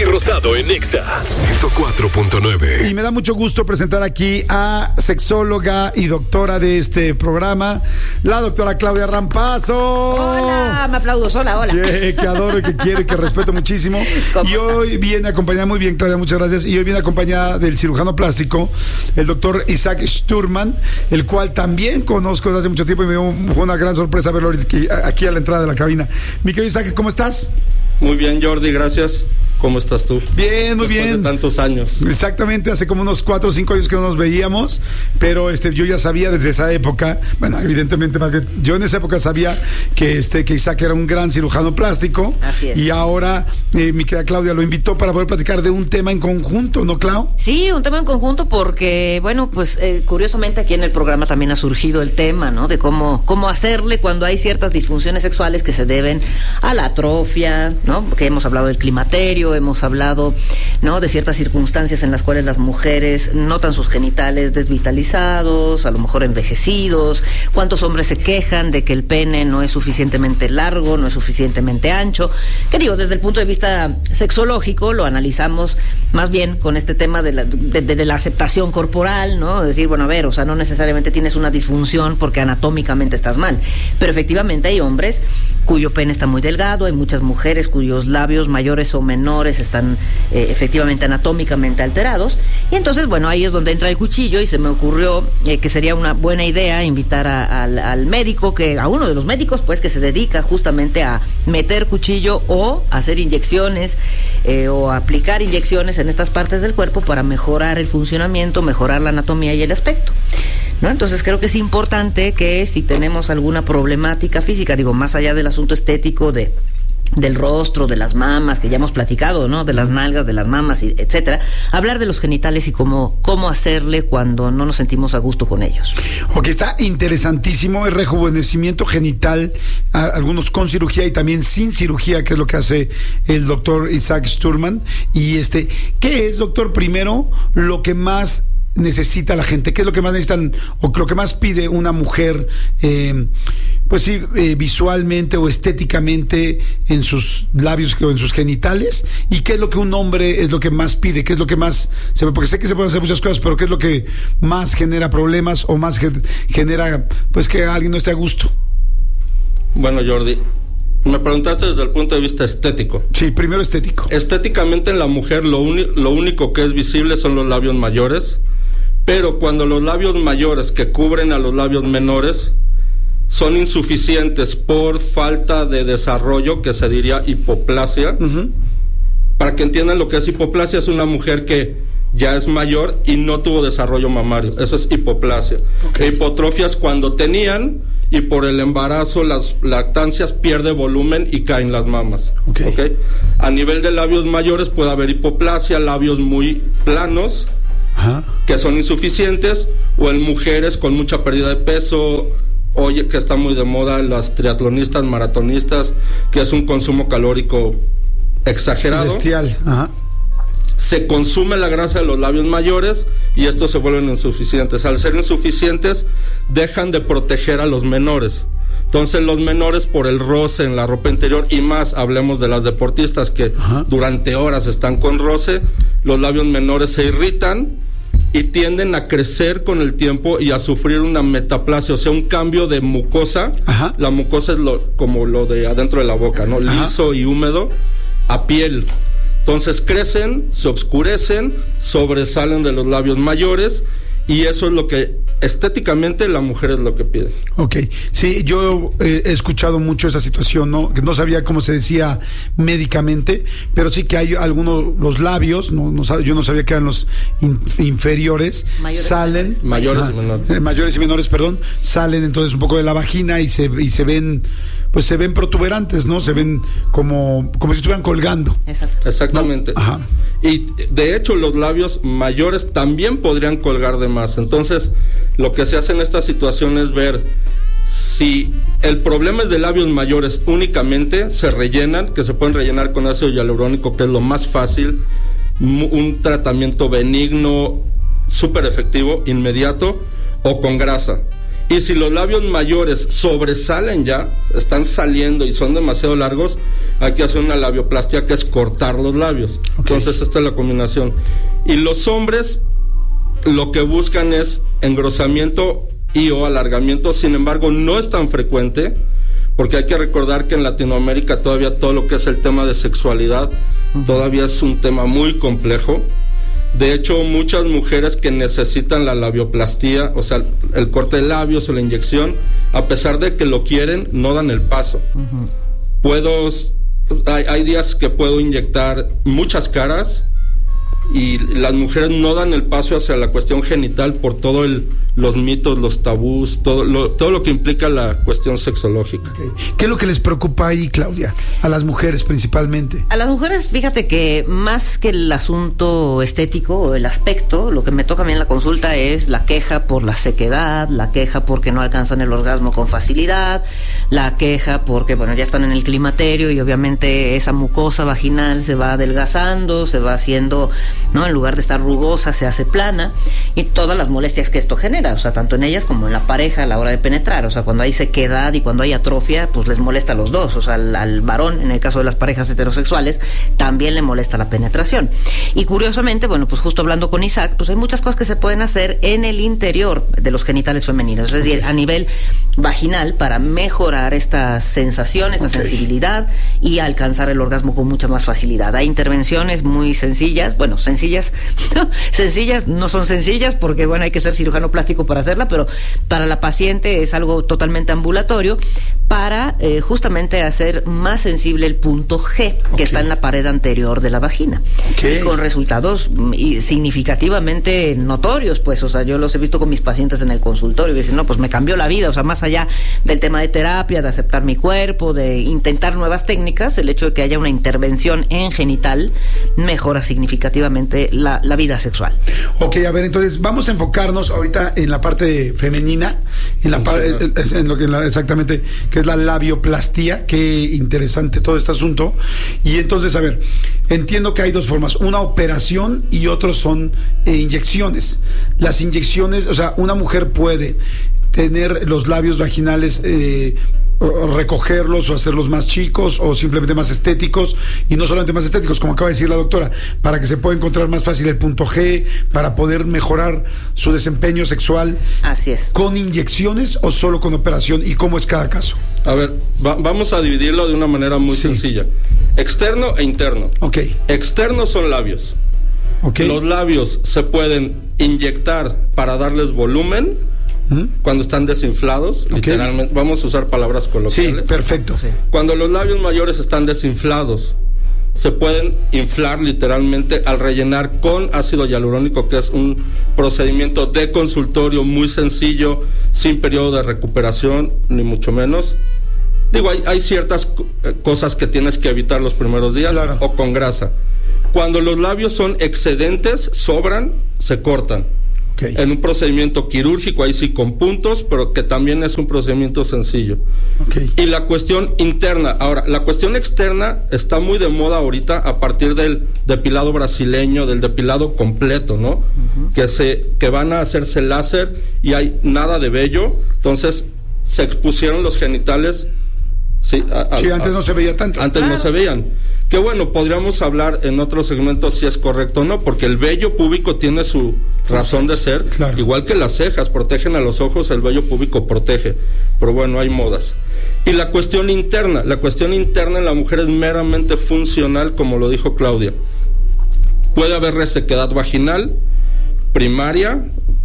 Rosado en Exa 104.9. Y me da mucho gusto presentar aquí a sexóloga y doctora de este programa, la doctora Claudia Rampazzo. Hola, me aplaudo sola, hola. Que adoro, que quiero y que respeto muchísimo. Y hoy viene acompañada, muy bien, Claudia, muchas gracias. Y hoy viene acompañada del cirujano plástico, el doctor Isaac Sturman, el cual también conozco desde hace mucho tiempo y fue una gran sorpresa verlo aquí a la entrada de la cabina. Mi querido Isaac, ¿cómo estás? Muy bien, Jordi, gracias. ¿Cómo estás tú? Bien, muy bien. Después de tantos años. Exactamente, hace como unos 4 o 5 años que no nos veíamos, pero yo ya sabía desde esa época, bueno, evidentemente más bien, yo en esa época sabía que Isaac era un gran cirujano plástico. Así es. Y ahora mi querida Claudia lo invitó para poder platicar de un tema en conjunto, ¿no, Clau? Sí, un tema en conjunto porque, bueno, pues curiosamente aquí en el programa también ha surgido el tema, ¿no? De cómo hacerle cuando hay ciertas disfunciones sexuales que se deben a la atrofia, ¿no? Porque hemos hablado del climaterio, hemos hablado, ¿no?, de ciertas circunstancias en las cuales las mujeres notan sus genitales desvitalizados, a lo mejor envejecidos. ¿Cuántos hombres se quejan de que el pene no es suficientemente largo, no es suficientemente ancho? Que digo, desde el punto de vista sexológico lo analizamos más bien con este tema de la aceptación corporal, ¿no? Decir, bueno, a ver, o sea, no necesariamente tienes una disfunción porque anatómicamente estás mal, pero efectivamente hay hombres cuyo pene está muy delgado, hay muchas mujeres cuyos labios mayores o menores están efectivamente anatómicamente alterados, y entonces, bueno, ahí es donde entra el cuchillo y se me ocurrió que sería una buena idea invitar al médico, a uno de los médicos, pues, que se dedica justamente a meter cuchillo o hacer inyecciones o aplicar inyecciones en estas partes del cuerpo para mejorar el funcionamiento, mejorar la anatomía y el aspecto, ¿no? Entonces creo que es importante que si tenemos alguna problemática física, digo, más allá del asunto estético del rostro, de las mamas, que ya hemos platicado, ¿no?, de las nalgas, de las mamas, etcétera, hablar de los genitales y cómo hacerle cuando no nos sentimos a gusto con ellos. Ok, está interesantísimo el rejuvenecimiento genital, algunos con cirugía y también sin cirugía, que es lo que hace el doctor Isaac Sturman. Y ¿qué es, doctor, primero, lo que más necesita la gente? ¿Qué es lo que más necesitan o lo que más pide una mujer, pues sí, visualmente o estéticamente en sus labios o en sus genitales? ¿Y qué es lo que un hombre es lo que más pide? ¿Qué es lo que más porque sé que se pueden hacer muchas cosas, pero qué es lo que más genera problemas o más genera, pues, que alguien no esté a gusto? Bueno, Jordi, me preguntaste desde el punto de vista estético. Sí, primero estético. Estéticamente en la mujer lo único que es visible son los labios mayores, pero cuando los labios mayores que cubren a los labios menores son insuficientes por falta de desarrollo, que se diría hipoplasia. Uh-huh. Para que entiendan lo que es hipoplasia, es una mujer que ya es mayor y no tuvo desarrollo mamario. Eso es hipoplasia. Okay. Hipotrofia es cuando tenían y por el embarazo, las lactancias, pierde volumen y caen las mamas. Okay. ¿Okay? A nivel de labios mayores puede haber hipoplasia, labios muy planos, ajá, que son insuficientes, o en mujeres con mucha pérdida de peso. Oye, que está muy de moda las triatlonistas, maratonistas, que es un consumo calórico exagerado. Celestial, ajá. Se consume la grasa de los labios mayores y estos se vuelven insuficientes. Al ser insuficientes, dejan de proteger a los menores. Entonces los menores, por el roce en la ropa interior, y más hablemos de las deportistas que, ajá, durante horas están con roce, los labios menores se irritan y tienden a crecer con el tiempo y a sufrir una metaplasia, o sea, un cambio de mucosa. Ajá. La mucosa es como lo de adentro de la boca, ¿no? Ajá. Liso y húmedo, a piel. Entonces crecen, se oscurecen, sobresalen de los labios mayores, y eso es lo que estéticamente la mujer es lo que pide. Ok, sí, yo he escuchado mucho esa situación, ¿no? Que no sabía cómo se decía médicamente, pero sí que hay algunos, los labios, yo no sabía que eran los inferiores, salen, mayores y menores, perdón, salen entonces un poco de la vagina y se ven, pues se ven protuberantes, ¿no? Se ven como si estuvieran colgando. Exacto. Exactamente. ¿No? Ajá. Y de hecho los labios mayores también podrían colgar de más. Entonces lo que se hace en esta situación es ver si el problema es de labios mayores únicamente, se rellenan, que se pueden rellenar con ácido hialurónico, que es lo más fácil, un tratamiento benigno, súper efectivo, inmediato, o con grasa. Y si los labios mayores sobresalen ya, están saliendo y son demasiado largos, hay que hacer una labioplastia, que es cortar los labios. Entonces esta es la combinación. Y los hombres lo que buscan es engrosamiento y o alargamiento. Sin embargo, no es tan frecuente, porque hay que recordar que en Latinoamérica todavía todo lo que es el tema de sexualidad todavía es un tema muy complejo. De hecho, muchas mujeres que necesitan la labioplastía, o sea, el corte de labios o la inyección, a pesar de que lo quieren, no dan el paso. Hay días que puedo inyectar muchas caras y las mujeres no dan el paso hacia la cuestión genital por los mitos, los tabús, todo lo que implica la cuestión sexológica. ¿Qué es lo que les preocupa ahí, Claudia? A las mujeres principalmente. A las mujeres, fíjate que más que el asunto estético o el aspecto, lo que me toca a mí en la consulta es la queja por la sequedad, la queja porque no alcanzan el orgasmo con facilidad, la queja porque, bueno, ya están en el climaterio y obviamente esa mucosa vaginal se va adelgazando, se va haciendo, ¿no? En lugar de estar rugosa, se hace plana, y todas las molestias que esto genera, o sea, tanto en ellas como en la pareja a la hora de penetrar. O sea, cuando hay sequedad y cuando hay atrofia, pues les molesta a los dos. O sea, al varón, en el caso de las parejas heterosexuales, también le molesta la penetración. Y curiosamente, bueno, pues justo hablando con Isaac, pues hay muchas cosas que se pueden hacer en el interior de los genitales femeninos, es decir, a nivel vaginal, para mejorar esta sensación, esta sensibilidad y alcanzar el orgasmo con mucha más facilidad. Hay intervenciones muy sencillas, bueno, sencillas no son sencillas porque, bueno, hay que ser cirujano plástico para hacerla, pero para la paciente es algo totalmente ambulatorio para justamente hacer más sensible el punto G, que está en la pared anterior de la vagina, y con resultados significativamente notorios, pues, o sea, yo los he visto con mis pacientes en el consultorio y dicen, no, pues me cambió la vida, o sea, más allá del tema de terapia, de aceptar mi cuerpo, de intentar nuevas técnicas, el hecho de que haya una intervención en genital mejora significativamente la vida sexual. Ok, a ver, entonces vamos a enfocarnos ahorita en la parte femenina, exactamente, que es la labioplastía. Qué interesante todo este asunto. Y entonces, a ver, entiendo que hay dos formas, una operación y otros son inyecciones. Las inyecciones, o sea, una mujer puede tener los labios vaginales o recogerlos o hacerlos más chicos o simplemente más estéticos, y no solamente más estéticos, como acaba de decir la doctora, para que se pueda encontrar más fácil el punto G, para poder mejorar su desempeño sexual. Así es. ¿Con inyecciones o solo con operación? ¿Y cómo es cada caso? A ver, vamos a dividirlo de una manera muy sencilla. Externo e interno. Ok. Externos son labios. Okay. Los labios se pueden inyectar para darles volumen cuando están desinflados, literalmente. Vamos a usar palabras coloquiales. Sí, perfecto. Sí. Cuando los labios mayores están desinflados, se pueden inflar literalmente al rellenar con ácido hialurónico, que es un procedimiento de consultorio muy sencillo, sin periodo de recuperación, ni mucho menos. Digo, hay ciertas cosas que tienes que evitar los primeros días, claro, o con grasa. Cuando los labios son excedentes, sobran, se cortan. Okay. En un procedimiento quirúrgico, ahí sí con puntos, pero que también es un procedimiento sencillo. Okay. Y la cuestión interna, ahora, la cuestión externa está muy de moda ahorita a partir del depilado brasileño, del depilado completo, ¿no? Que van a hacerse láser y hay nada de vello, entonces se expusieron los genitales. Sí, antes no se veía tanto. Antes no se veían. Que bueno, podríamos hablar en otro segmento si es correcto o no, porque el vello púbico tiene su razón de ser, claro. Igual que las cejas protegen a los ojos, el vello púbico protege, pero bueno, hay modas. Y la cuestión interna en la mujer es meramente funcional, como lo dijo Claudia. Puede haber resequedad vaginal primaria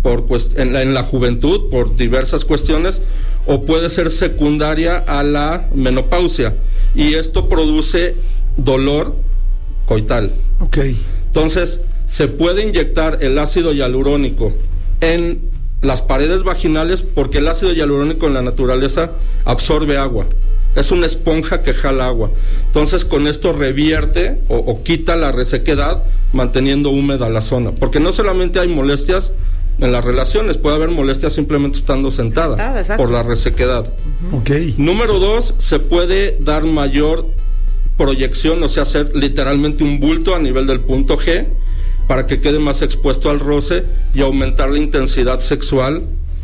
en la juventud por diversas cuestiones, o puede ser secundaria a la menopausia, y esto produce dolor coital. Okay. Entonces, se puede inyectar el ácido hialurónico en las paredes vaginales, porque el ácido hialurónico en la naturaleza absorbe agua. Es una esponja que jala agua. Entonces, con esto revierte o quita la resequedad, manteniendo húmeda la zona. Porque no solamente hay molestias en las relaciones, puede haber molestias simplemente estando sentada por la resequedad. Okay. Número 2, se puede dar mayor proyección, o sea, hacer literalmente un bulto a nivel del punto G para que quede más expuesto al roce y aumentar la intensidad sexual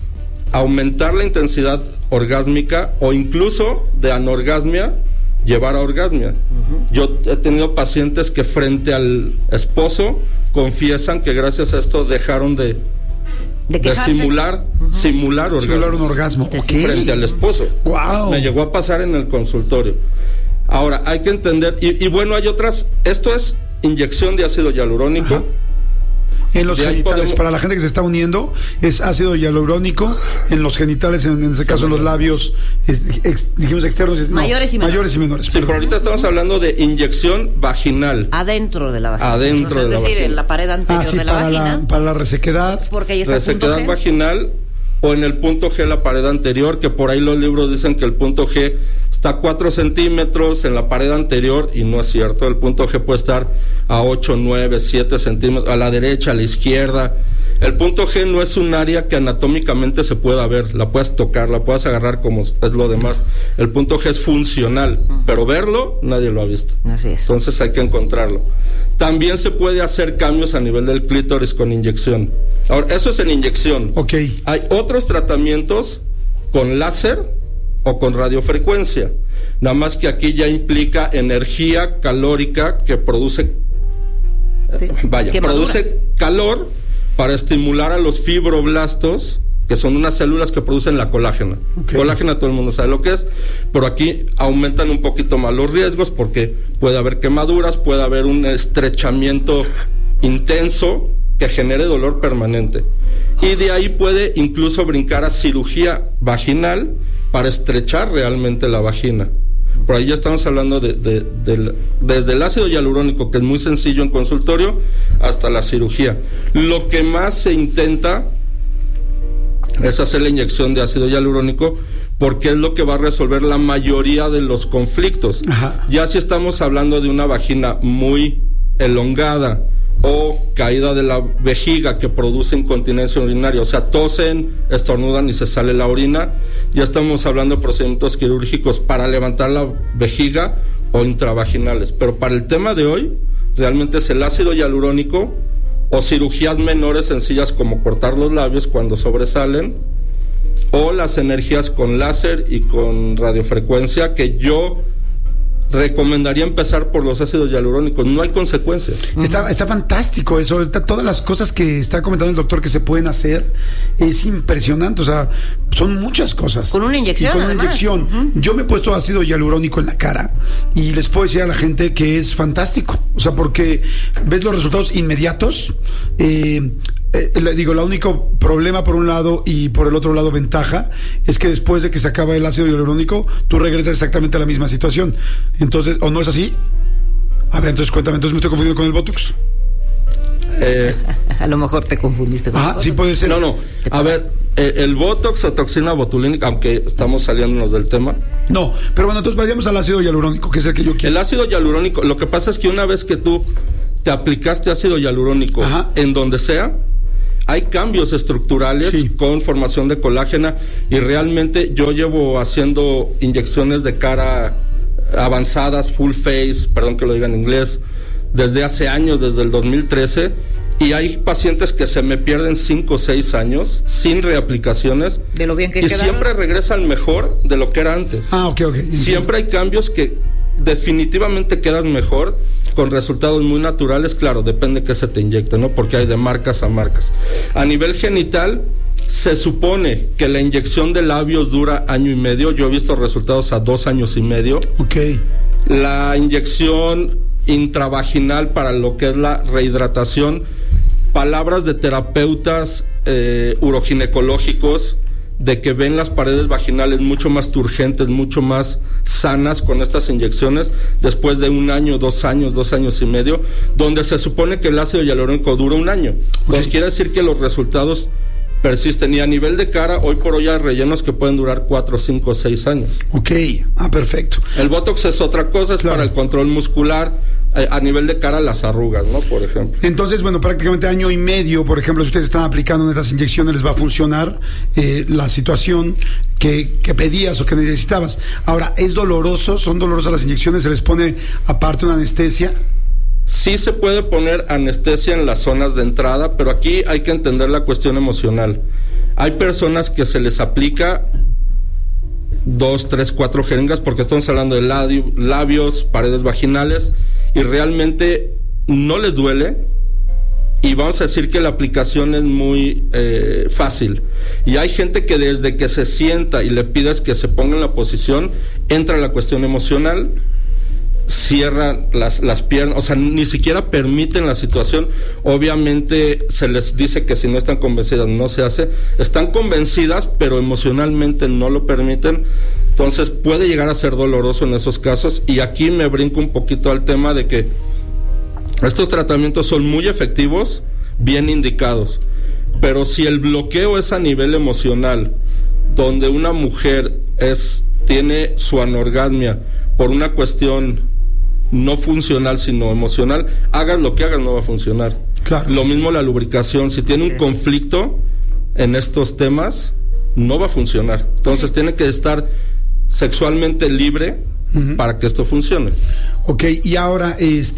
aumentar la intensidad orgásmica o incluso de anorgasmia llevar a orgasmia. Yo he tenido pacientes que frente al esposo confiesan que gracias a esto dejaron de simular un orgasmo frente al esposo. Wow. Me llegó a pasar en el consultorio. Ahora hay que entender, y bueno, hay otras. Esto es inyección de ácido hialurónico. Ajá. En los genitales, para la gente que se está uniendo, es ácido hialurónico en los genitales, en este caso en los labios, dijimos externos, mayores y menores. Sí, pero ahorita estamos hablando de inyección vaginal. Adentro de la vagina. Adentro de la vagina. Es decir, en la pared anterior de la vagina. Para la resequedad. Porque ahí está resequedad vaginal, o en el punto G, la pared anterior, que por ahí los libros dicen que el punto G está a 4 centímetros en la pared anterior, y no es cierto. El punto G puede estar a 8, 9, 7 centímetros, a la derecha, a la izquierda. El punto G no es un área que anatómicamente se pueda ver, la puedes tocar, la puedes agarrar como es lo demás. El punto G es funcional, pero verlo nadie lo ha visto. Así es. Entonces hay que encontrarlo. También se puede hacer cambios a nivel del clítoris con inyección. Ahora, eso es en inyección. Ok. Hay otros tratamientos con láser o con radiofrecuencia, nada más que aquí ya implica energía calórica que produce produce calor para estimular a los fibroblastos, que son unas células que producen la colágena. Colágena todo el mundo sabe lo que es, pero aquí aumentan un poquito más los riesgos porque puede haber quemaduras, puede haber un estrechamiento intenso que genere dolor permanente, y de ahí puede incluso brincar a cirugía vaginal para estrechar realmente la vagina. Por ahí ya estamos hablando desde el ácido hialurónico, que es muy sencillo en consultorio, hasta la cirugía. Lo que más se intenta es hacer la inyección de ácido hialurónico, porque es lo que va a resolver la mayoría de los conflictos. Ajá. Ya si estamos hablando de una vagina muy elongada o caída de la vejiga que produce incontinencia urinaria, o sea, tosen, estornudan y se sale la orina, ya estamos hablando de procedimientos quirúrgicos para levantar la vejiga o intravaginales. Pero para el tema de hoy, realmente es el ácido hialurónico o cirugías menores sencillas como cortar los labios cuando sobresalen, o las energías con láser y con radiofrecuencia, que yo recomendaría empezar por los ácidos hialurónicos. No hay consecuencias. Está fantástico eso. Todas las cosas que está comentando el doctor que se pueden hacer es impresionante. O sea, son muchas cosas. Con una inyección. Y con una inyección. Yo me he puesto ácido hialurónico en la cara y les puedo decir a la gente que es fantástico. O sea, porque ves los resultados inmediatos. El único problema por un lado y por el otro lado ventaja es que después de que se acaba el ácido hialurónico, tú regresas exactamente a la misma situación. Entonces, ¿o no es así? A ver, entonces cuéntame, entonces me estoy confundiendo con el Botox. A lo mejor te confundiste con el Botox. Sí puede ser. No. A ver, el Botox o toxina botulínica, aunque estamos saliéndonos del tema. No, pero bueno, entonces vayamos al ácido hialurónico, que es el que yo quiero. El ácido hialurónico, lo que pasa es que una vez que tú te aplicaste ácido hialurónico, ajá, en donde sea, hay cambios estructurales, sí, con formación de colágena, y realmente yo llevo haciendo inyecciones de cara avanzadas, full face, perdón que lo diga en inglés, desde hace años, desde el 2013, y hay pacientes que se me pierden 5 o 6 años sin reaplicaciones, de lo bien que y quedaron, siempre regresan mejor de lo que era antes. Ok. Siempre hay cambios que definitivamente quedan mejor, con resultados muy naturales. Claro, depende que se te inyecte, ¿no? Porque hay de marcas a marcas. A nivel genital, se supone que la inyección de labios dura 1 año y medio. Yo he visto resultados a 2 años y medio. Ok. La inyección intravaginal para lo que es la rehidratación, palabras de terapeutas uroginecológicos, de que ven las paredes vaginales mucho más turgentes, mucho más sanas con estas inyecciones después de 1 año, 2 años, 2 años y medio, donde se supone que el ácido hialurónico dura 1 año. Entonces quiere decir que los resultados persisten, y a nivel de cara, hoy por hoy hay rellenos que pueden durar 4, 5, 6 años. Ok, perfecto. El Botox es otra cosa, es para el control muscular. A nivel de cara, las arrugas, ¿no? Por ejemplo. Entonces, bueno, prácticamente 1 año y medio, por ejemplo, si ustedes están aplicando estas inyecciones, les va a funcionar la situación que pedías o que necesitabas. Ahora, ¿es doloroso? ¿Son dolorosas las inyecciones? ¿Se les pone aparte una anestesia? Sí se puede poner anestesia en las zonas de entrada, pero aquí hay que entender la cuestión emocional. Hay personas que se les aplica 2, 3, 4 jeringas porque estamos hablando de labios, paredes vaginales y realmente no les duele y vamos a decir que la aplicación es muy fácil y hay gente que desde que se sienta y le pides que se ponga en la posición entra la cuestión emocional, cierran las piernas, o sea, ni siquiera permiten la situación. Obviamente se les dice que si no están convencidas no se hace, están convencidas pero emocionalmente no lo permiten, entonces puede llegar a ser doloroso en esos casos. Y aquí me brinco un poquito al tema de que estos tratamientos son muy efectivos, bien indicados, pero si el bloqueo es a nivel emocional, donde una mujer tiene su anorgasmia por una cuestión no funcional sino emocional, hagas lo que hagas no va a funcionar. Claro. Lo mismo la lubricación, si tiene un conflicto en estos temas no va a funcionar, entonces tiene que estar sexualmente libre para que esto funcione. Ok, y ahora,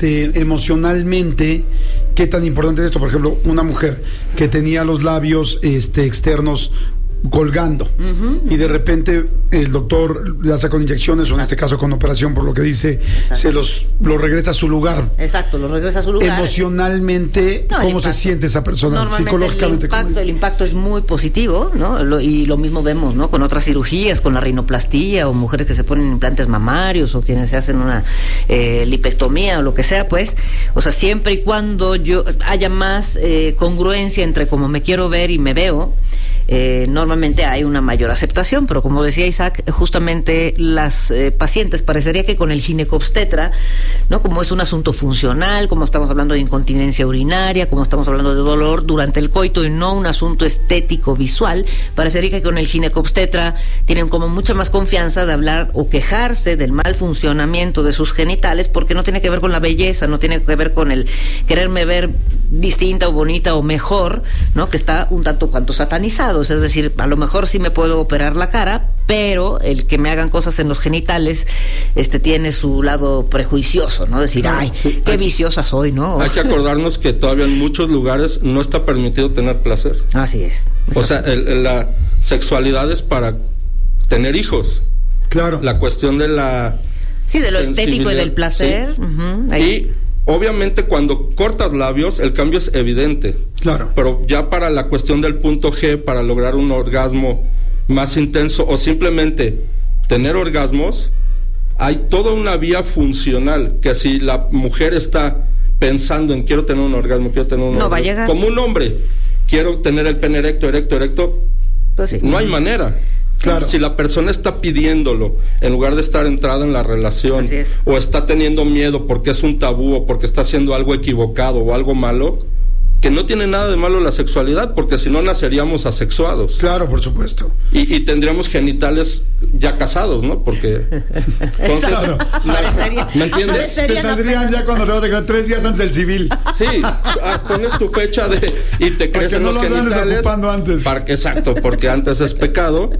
emocionalmente, ¿qué tan importante es esto? Por ejemplo, una mujer que tenía los labios externos colgando y de repente el doctor le hace con inyecciones o en este caso con operación, por lo que dice, lo regresa a su lugar. Exacto, lo regresa a su lugar. Emocionalmente, ¿cómo se siente esa persona? Psicológicamente. El impacto es muy positivo, ¿no? Y lo mismo vemos, ¿no? Con otras cirugías, con la rinoplastia o mujeres que se ponen implantes mamarios o quienes se hacen una lipectomía o lo que sea, pues, o sea, siempre y cuando haya más congruencia entre cómo me quiero ver y me veo, normalmente hay una mayor aceptación, pero como decía Isaac, justamente las pacientes parecería que con el ginecobstetra, ¿no? Como es un asunto funcional, como estamos hablando de incontinencia urinaria, como estamos hablando de dolor durante el coito y no un asunto estético visual, parecería que con el ginecobstetra tienen como mucha más confianza de hablar o quejarse del mal funcionamiento de sus genitales, porque no tiene que ver con la belleza, no tiene que ver con el quererme ver distinta o bonita o mejor, ¿no? Que está un tanto cuanto satanizado. Es decir, a lo mejor sí me puedo operar la cara, pero el que me hagan cosas en los genitales tiene su lado prejuicioso, ¿no? Decir, ay, qué viciosa soy, ¿no? Hay que acordarnos que todavía en muchos lugares no está permitido tener placer. Así es. O sea, la sexualidad es para tener hijos. Claro. La cuestión de la... Sí, de lo estético y del placer. Sí. Ahí. Y obviamente cuando cortas labios el cambio es evidente. Claro. Pero ya para la cuestión del punto G, para lograr un orgasmo más intenso o simplemente tener orgasmos, hay toda una vía funcional que si la mujer está pensando en quiero tener un orgasmo, va a llegar. Como un hombre, quiero tener el pene erecto, pues sí. No hay manera. Claro. Si la persona está pidiéndolo en lugar de estar entrada en la relación o está teniendo miedo porque es un tabú o porque está haciendo algo equivocado o algo malo, que no tiene nada de malo la sexualidad, porque si no naceríamos asexuados. Claro, por supuesto. Y tendríamos genitales ya casados, ¿no? Porque entonces, claro. ¿Me entiendes? Te saldrían ya cuando te vas a quedar 3 días antes del civil. Sí, pones tu fecha y te crecen los genitales. Antes. Exacto, porque antes es pecado.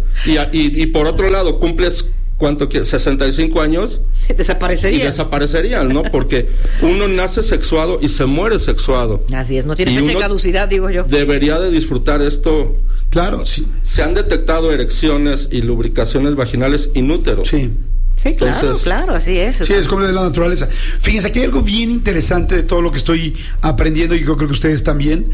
Y por otro lado, cumples ¿cuánto quieres? 65 años. Desaparecerían. Y desaparecerían, ¿no? Porque uno nace sexuado y se muere sexuado. Así es, no tiene fecha de caducidad, digo yo. Debería de disfrutar esto. Claro, sí. Se han detectado erecciones y lubricaciones vaginales inúteros. Sí. Sí, claro, así es. Sí, es como de la naturaleza. Fíjense, aquí hay algo bien interesante de todo lo que estoy aprendiendo y yo creo que ustedes también.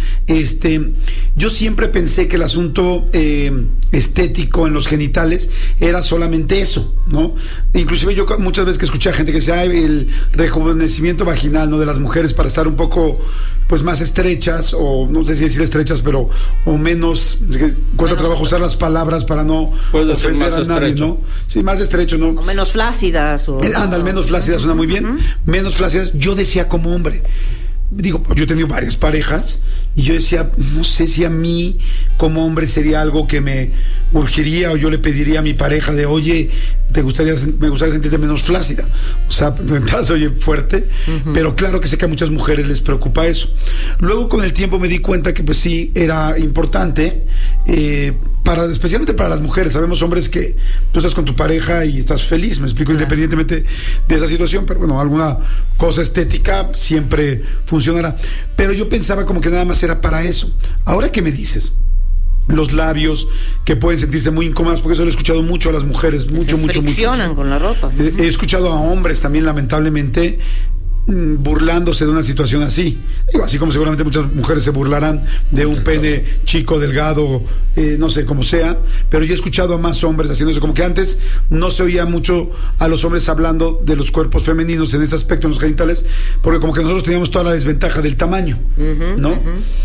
Yo siempre pensé que el asunto estético en los genitales era solamente eso, ¿no? Inclusive yo muchas veces que escuché a gente que decía el rejuvenecimiento vaginal, ¿no? De las mujeres para estar un poco, pues, más estrechas, o no sé si decir estrechas, pero o menos, cuesta trabajo usar las palabras para no ofender a nadie, ¿no? Sí, más estrecho, ¿no? O menos flácidas. Anda, menos flácidas, suena muy bien. Menos flácidas, yo decía como hombre. Digo, yo he tenido varias parejas y yo decía, no sé si a mí como hombre sería algo que me urgiría o yo le pediría a mi pareja de, oye, me gustaría sentirte menos flácida. O sea, se oye fuerte, pero claro que sé que a muchas mujeres les preocupa eso. Luego con el tiempo me di cuenta que pues sí, era importante, especialmente para las mujeres. Sabemos hombres que tú estás con tu pareja y estás feliz, me explico, independientemente de esa situación, pero bueno, alguna cosa estética siempre funcionará. Pero yo pensaba como que nada más era para eso. Ahora que me dices los labios, que pueden sentirse muy incómodas, porque eso lo he escuchado mucho a las mujeres, mucho. Friccionan con la ropa. He escuchado a hombres también, lamentablemente, burlándose de una situación así. Digo, así como seguramente muchas mujeres se burlarán de un pene chico, delgado, no sé, como sea, pero yo he escuchado a más hombres haciendo eso, como que antes no se oía mucho a los hombres hablando de los cuerpos femeninos en ese aspecto, en los genitales, porque como que nosotros teníamos toda la desventaja del tamaño, ¿no?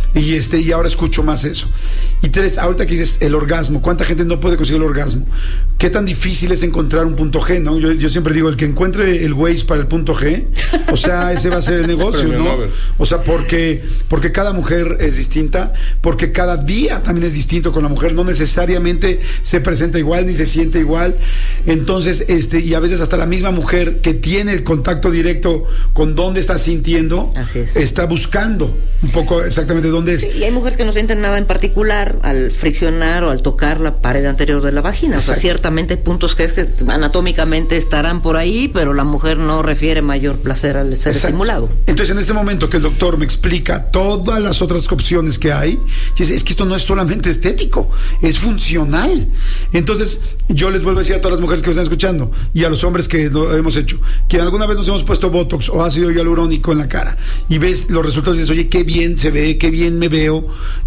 Y ahora escucho más eso. Y tres, ahorita que dices el orgasmo, ¿cuánta gente no puede conseguir el orgasmo? ¿Qué tan difícil es encontrar un punto G, no? Yo siempre digo, el que encuentre el Waze para el punto G, o sea, ese va a ser el negocio, ¿no? O sea, porque cada mujer es distinta, porque cada día también es distinto con la mujer, no necesariamente se presenta igual ni se siente igual. Entonces, y a veces hasta la misma mujer que tiene el contacto directo con dónde está sintiendo, está buscando un poco exactamente dónde es. Sí, y hay mujeres que no sienten nada en particular al friccionar o al tocar la pared anterior de la vagina. Exacto. O sea, ciertamente hay puntos que anatómicamente estarán por ahí, pero la mujer no refiere mayor placer al ser estimulado. Entonces, en este momento que el doctor me explica todas las otras opciones que hay, es que esto no es solamente estético, es funcional. Entonces, yo les vuelvo a decir a todas las mujeres que me están escuchando y a los hombres que lo hemos hecho, que alguna vez nos hemos puesto Botox o ácido hialurónico en la cara y ves los resultados y dices, oye, qué bien se ve, qué bien me veo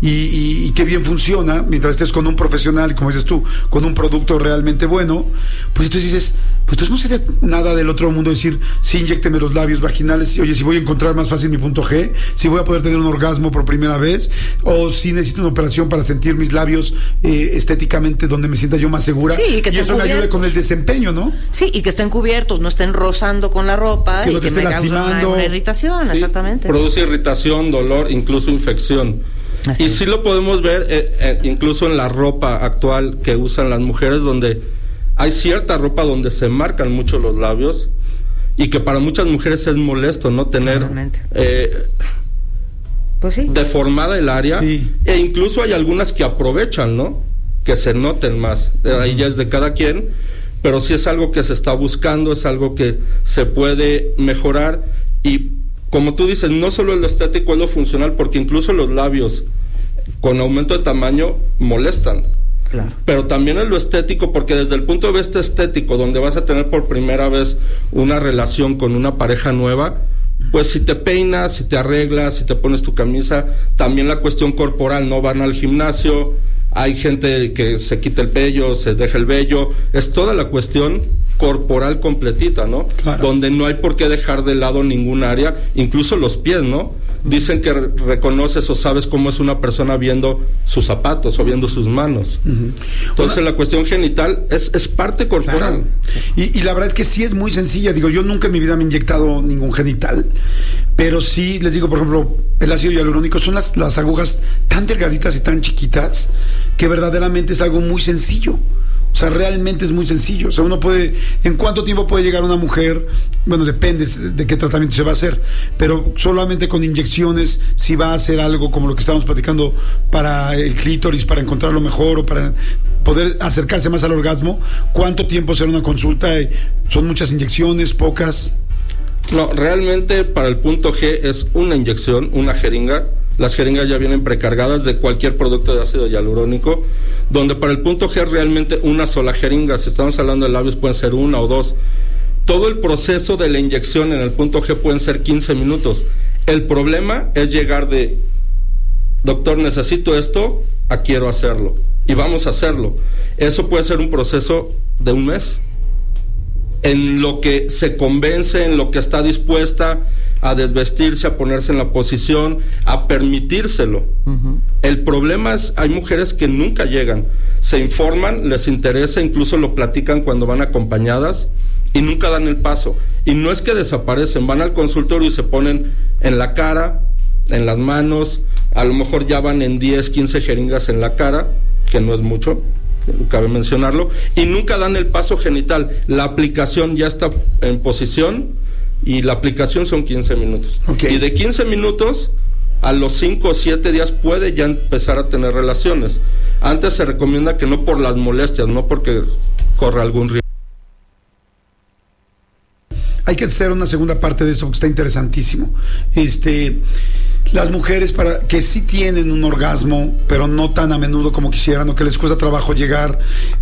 y qué bien funciona, mientras estés con un profesional, como dices tú, con un producto realmente bueno, pues entonces dices, pues entonces no sería nada del otro mundo decir, sí, inyécteme los labios vaginales, oye, si voy a encontrar más fácil mi punto G, si voy a poder tener un orgasmo por primera vez, o si necesito una operación para sentir mis labios estéticamente donde me sienta yo más segura, sí, y eso me ayude con el desempeño, ¿no? Sí, y que estén cubiertos, no estén rozando con la ropa, que no te esté lastimando. Una irritación, sí, exactamente. Produce irritación, dolor, incluso infección. Así. Y sí lo podemos ver incluso en la ropa actual que usan las mujeres, donde hay cierta ropa donde se marcan mucho los labios y que para muchas mujeres es molesto, ¿no? Tener pues sí, deformada el área, sí. E incluso hay algunas que aprovechan, ¿no? Que se noten más. Ahí ya es de cada quien, pero sí es algo que se está buscando, es algo que se puede mejorar. Y como tú dices, no solo lo estético es lo funcional, porque incluso los labios con aumento de tamaño molestan. Claro. Pero también es lo estético, porque desde el punto de vista estético, donde vas a tener por primera vez una relación con una pareja nueva, pues si te peinas, si te arreglas, si te pones tu camisa, también la cuestión corporal, no van al gimnasio, hay gente que se quita el vello, se deja el vello, es toda la cuestión corporal completita, ¿no? Claro. Donde no hay por qué dejar de lado ningún área, incluso los pies, ¿no? Dicen que reconoces o sabes cómo es una persona viendo sus zapatos o viendo sus manos. Entonces la cuestión genital es parte corporal. Claro. Y la verdad es que sí es muy sencilla. Digo, yo nunca en mi vida me he inyectado ningún genital, pero sí les digo, por ejemplo, el ácido hialurónico son las agujas tan delgaditas y tan chiquitas que verdaderamente es algo muy sencillo. O sea, realmente es muy sencillo. O sea, uno puede... ¿En cuánto tiempo puede llegar una mujer? Bueno, depende de qué tratamiento se va a hacer, pero solamente con inyecciones, si va a hacer algo como lo que estamos platicando para el clítoris, para encontrarlo mejor o para poder acercarse más al orgasmo, ¿cuánto tiempo será una consulta? ¿Son muchas inyecciones, pocas? No, realmente para el punto G es una inyección, una jeringa. Las jeringas ya vienen precargadas de cualquier producto de ácido hialurónico, donde para el punto G es realmente una sola jeringa. Si estamos hablando de labios pueden ser una o dos. Todo el proceso de la inyección en el punto G pueden ser 15 minutos. El problema es llegar de, doctor, necesito esto, a quiero hacerlo. Y vamos a hacerlo. Eso puede ser un proceso de un mes. En lo que se convence, en lo que está dispuesta a desvestirse, a ponerse en la posición, a permitírselo. El problema es, hay mujeres que nunca llegan, se informan, les interesa, incluso lo platican cuando van acompañadas y nunca dan el paso. Y no es que desaparecen, van al consultorio y se ponen en la cara, en las manos, a lo mejor ya van en 10, 15 jeringas en la cara, que no es mucho, cabe mencionarlo, y nunca dan el paso genital. La aplicación ya está en posición y la aplicación son 15 minutos. Okay. Y de 15 minutos a los 5 o 7 días puede ya empezar a tener relaciones. Antes se recomienda que no por las molestias, no porque corre algún riesgo. Hay que hacer una segunda parte de eso que está interesantísimo. Las mujeres para que sí tienen un orgasmo, pero no tan a menudo como quisieran, o que les cuesta trabajo llegar,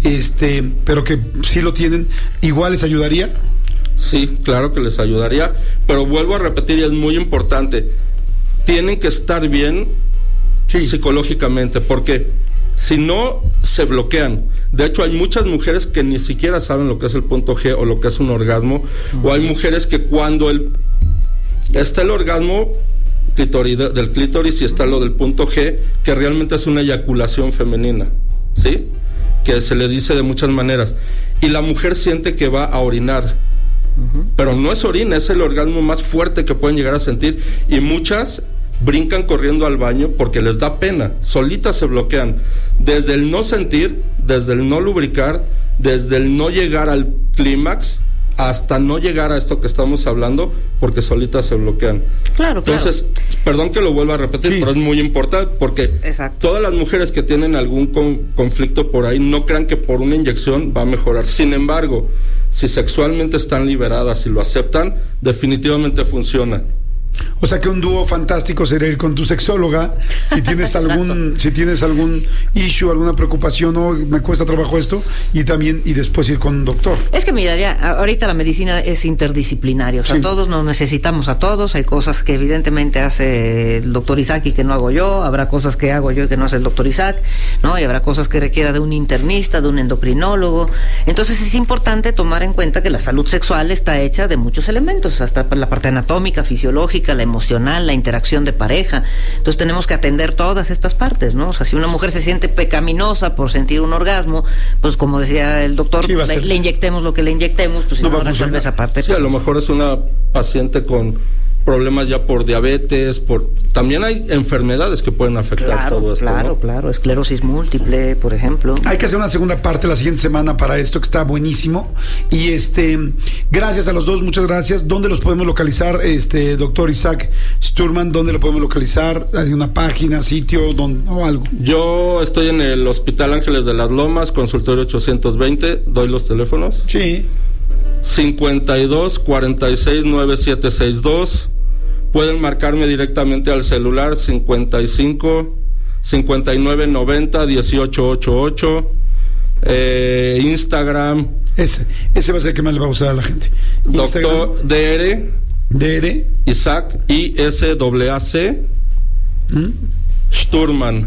pero que sí lo tienen, ¿igual les ayudaría? Sí, claro que les ayudaría, pero vuelvo a repetir y es muy importante, tienen que estar bien psicológicamente, porque si no se bloquean. De hecho, hay muchas mujeres que ni siquiera saben lo que es el punto G o lo que es un orgasmo, o hay mujeres que cuando está el orgasmo del clítoris y está lo del punto G, que realmente es una eyaculación femenina, ¿sí? Que se le dice de muchas maneras, y la mujer siente que va a orinar, pero no es orina, es el orgasmo más fuerte que pueden llegar a sentir, y muchas brincan corriendo al baño porque les da pena, solitas se bloquean, desde el no sentir, desde el no lubricar, desde el no llegar al clímax, hasta no llegar a esto que estamos hablando, porque solitas se bloquean. Claro. Entonces, perdón que lo vuelva a repetir, pero es muy importante, porque todas las mujeres que tienen algún conflicto por ahí, no crean que por una inyección va a mejorar. Sin embargo, si sexualmente están liberadas y lo aceptan, definitivamente funciona. O sea que un dúo fantástico sería ir con tu sexóloga si tienes algún issue, alguna preocupación, o me cuesta trabajo esto, y después ir con un doctor. Es que mira, ya ahorita la medicina es interdisciplinaria, o sea, todos nos necesitamos a todos. Hay cosas que evidentemente hace el doctor Isaac y que no hago yo, habrá cosas que hago yo y que no hace el doctor Isaac, ¿no? Y habrá cosas que requiera de un internista, de un endocrinólogo. Entonces es importante tomar en cuenta que la salud sexual está hecha de muchos elementos, hasta la parte anatómica, fisiológica, la emocional, la interacción de pareja. Entonces tenemos que atender todas estas partes, ¿no? O sea, si una mujer se siente pecaminosa por sentir un orgasmo, pues como decía el doctor, le inyectemos lo que le inyectemos, pues si no resuelve esa parte. Sí, a lo mejor es una paciente con problemas ya por diabetes, también hay enfermedades que pueden afectar todo esto. Claro, esclerosis múltiple, por ejemplo. Hay que hacer una segunda parte la siguiente semana para esto, que está buenísimo. Y gracias a los dos, muchas gracias. ¿Dónde los podemos localizar, doctor Isaac Sturman? ¿Dónde lo podemos localizar? ¿Hay una página, sitio, o algo? Yo estoy en el Hospital Ángeles de las Lomas, consultorio 820, doy los teléfonos. Sí. 52 46 9762. Pueden marcarme directamente al celular 55 59 90 1888. Instagram. Ese va a ser el que más le va a gustar a la gente. Doctor DR Isaac ISAC Sturman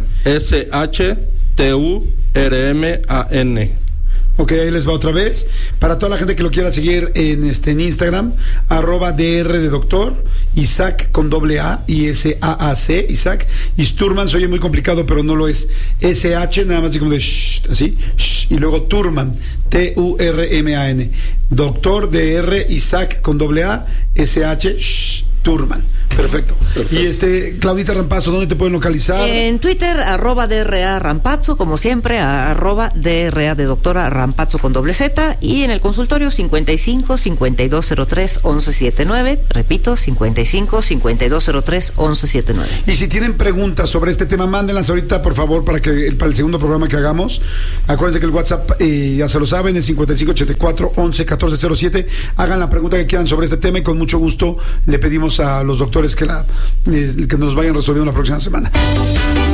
SHTURMAN. Ok, ahí les va otra vez. Para toda la gente que lo quiera seguir en Instagram, @DR de doctor, Isaac con AA, ISAAC, Isaac, y Sturman, se oye muy complicado, pero no lo es. SH, nada más así como de así, y luego Turman, TURMAN. Doctor DR Isaac con AA, SH, Turman. Perfecto. Y Claudita Rampazzo, ¿dónde te pueden localizar? En Twitter, @DRA Rampazzo, como siempre, @DRA de doctora Rampazzo con Z, y en el consultorio 55 5203 1179, repito, 55 5203 1179. Y si tienen preguntas sobre este tema, mándenlas ahorita, por favor, para el segundo programa que hagamos. Acuérdense que el WhatsApp, ya se lo saben, es 55 84 11 1407. Hagan la pregunta que quieran sobre este tema y con mucho gusto le pedimos a los doctores que nos vayan resolviendo la próxima semana.